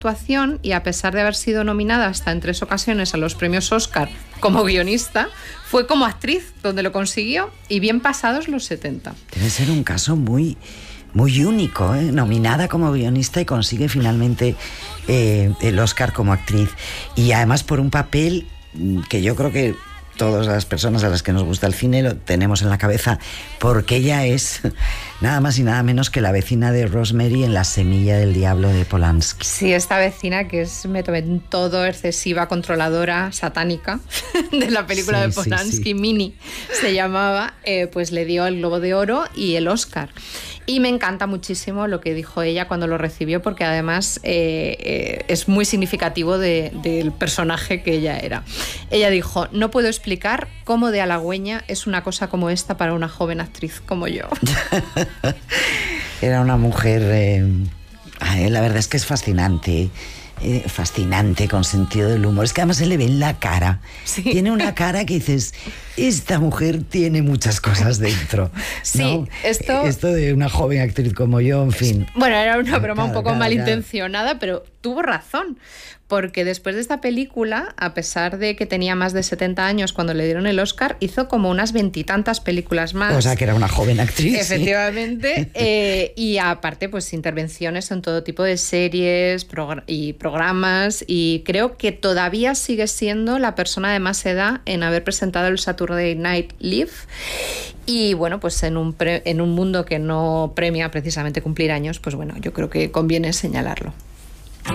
actuación y a pesar de haber sido nominada hasta en 3 ocasiones a los premios Oscar como guionista, fue como actriz donde lo consiguió y bien pasados los 70. Debe ser un caso muy único, ¿eh? Nominada como guionista y consigue finalmente el Oscar como actriz. Y además por un papel que yo creo que todas las personas a las que nos gusta el cine lo tenemos en la cabeza, porque ella es nada más y nada menos que la vecina de Rosemary en La semilla del diablo de Polanski. Sí, esta vecina que es todo excesiva, controladora, satánica de la película de Polanski, Minnie se llamaba, pues le dio el Globo de Oro y el Oscar. Y me encanta muchísimo lo que dijo ella cuando lo recibió, porque además es muy significativo del personaje que ella era. Ella dijo: no puedo explicar cómo de halagüeña es una cosa como esta para una joven actriz como yo. Era una mujer, la verdad es que es fascinante. Fascinante, con sentido del humor. Es que además se le ve en la cara. Sí. Tiene una cara que dices, esta mujer tiene muchas cosas dentro. Sí, ¿no? Esto de una joven actriz como yo, en fin. Bueno, era una broma un poco malintencionada, pero tuvo razón. Porque después de esta película, a pesar de que tenía más de 70 años cuando le dieron el Oscar, hizo como unas 20 y tantas películas más. O sea, que era una joven actriz. Efectivamente. ¿Sí? Y aparte, pues intervenciones en todo tipo de series y programas. Y creo que todavía sigue siendo la persona de más edad en haber presentado el Saturday Night Live. Y bueno, pues en un mundo que no premia precisamente cumplir años, pues bueno, yo creo que conviene señalarlo.